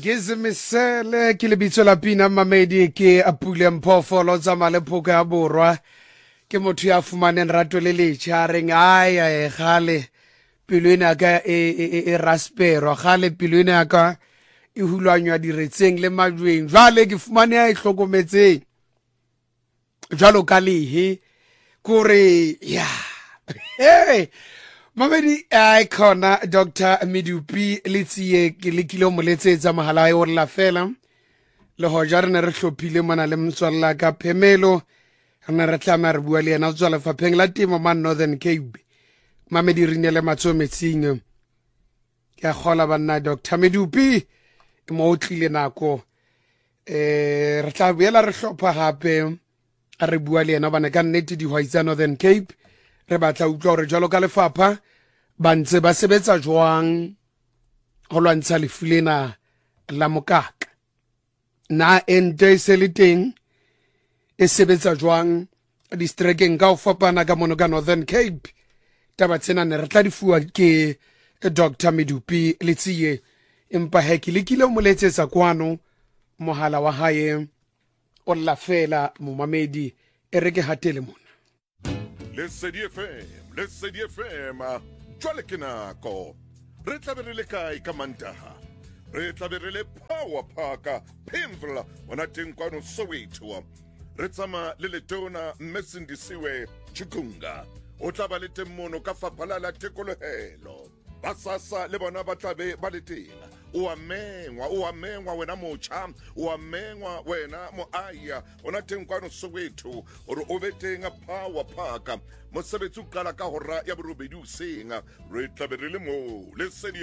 Gizimisele ke lebitso la Pina Mamedi ke a Pule Mphofolo tsa Malephoka ya Borwa ke motho ya fumaneng rato le letšha reng ai gale pelo ena ka e raspero gale pelo ena ka e hulwanywa diretseng le majweng jwale ke fumane ya e hlokometseng jwalo ka lehe kore ya hey Mamedi khona Dr. Medupi le tsiye ke lekile mo letsetsa mahala ya la fela le hoja re ne re hlophile mona le mtswalla ka Phemelo re re tlama re bua le yena tswa lefapheng la temo man Northern Cape Mamedi re ne le matsometsing ke a gola bana Dr. Medupi mo tlile nako re tla boela re hlopha gape re bua le yena bana ka nnete di Hwaitsa Northern Cape re batla utlwa re jalo ka lefapha ba ntse ba sebetsa jwang go lwantsha lefu lena la mokaka na ente se le teng e sebetsa jwang distrekeng ka o fapana ka mono ka Northern Cape taba tsena ne re tla di fuwa ke Dr. Medupi le tsiye empa heke le kile mo letsetsa kwano mohala wa hae o la fela mo Mamedi e re ke hatele mona Lesedi FM jwale ke nako re tla be re le kae ka Mantaha re tla be re le Power Park Pimville ona teng kwano Soweto re tsama le letona Mmesindisiwe Chikunga o tla ba le teng mono ka faphala la tekolohelo ba sasa le bona ba tla be ba le teng o amengwa wena mocha o amengwa wena moaya ona teng kwano Soweto ore o be teng Power Park mosebetsi o qala ka hora ya borobedi usenga re tla be re le mo Lesedi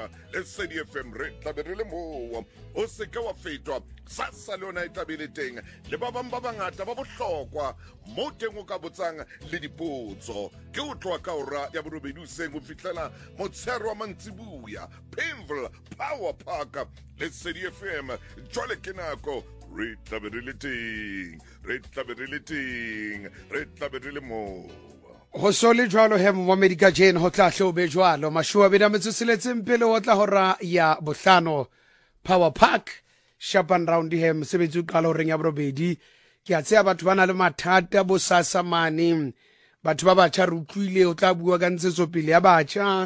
FM re tla be re le mo o se ka wa fetwa sasa lona e tla be le teng le ba bang ba bangata ba bohlokwa mo teng o ka botsang le dipotso ke o tloa ka hora ya borobedi usenga o fitlela motshero wa mantsibuya Pimville Power Park Lesedi FM jwale ke nako re tla be re le teng re tla be re le mo go sole jwalo he Mamedi ka jene ho tla hlobe jwalo mashua bena metsoseletseng pele ho tla hora ya bohlano Power Park Shapan round he mosebetsi o qala horeng ya borobedi ke a tsaya batho bana le mathata bo sasa mane batho ba batjha re utlwile o tla bua ka ntsetso pele ya batjha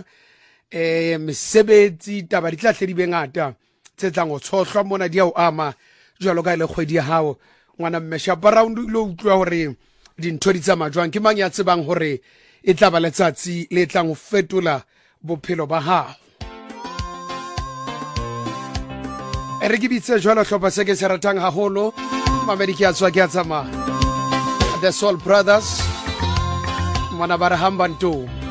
mesebetsi taba di tla hle di bengata tse tlang go tshohlwa mona di a o ama jwalo ka ile kgwedi ya hao ngwana mme Shapan round lo utlwa hore dintho di tsamaya jwang ke mang ya tsebang hore e tla ba letsatsi le tlang go fetola bophelo ba hao re ke bitse jwalo hlopha se ke se ratang haholo Mamedi ke a tswa ke a tsamaya The Soul Brothers mona ba re hamba nto